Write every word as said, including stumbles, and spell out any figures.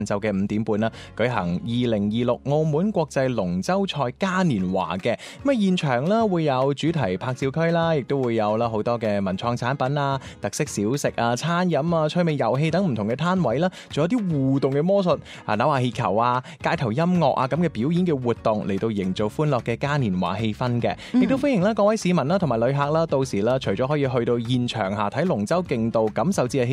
晝嘅五點半啦，舉行二零二六澳門國際龍舟賽嘉年華嘅。咁啊，現場啦會有主題拍照區啦，亦都會有啦好多嘅文創產品啊、特色小食啊、餐飲啊、趣味遊戲等唔同嘅攤位啦，仲有啲互動嘅魔術啊、扭下氣球啊、街頭音樂啊咁嘅表演嘅活動，嚟到營造歡樂嘅嘉年華氣氛嘅。亦都歡迎啦各位市民啦同埋旅客啦，到時啦除咗可以去到現場下睇龍舟競渡，感受節日氣